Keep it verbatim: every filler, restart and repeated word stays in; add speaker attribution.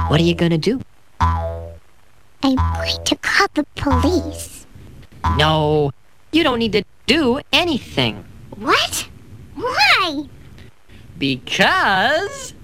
Speaker 1: What are you gonna do?
Speaker 2: I'm going to call the police.
Speaker 1: No, you don't need to do anything.
Speaker 2: What? Why?
Speaker 1: Because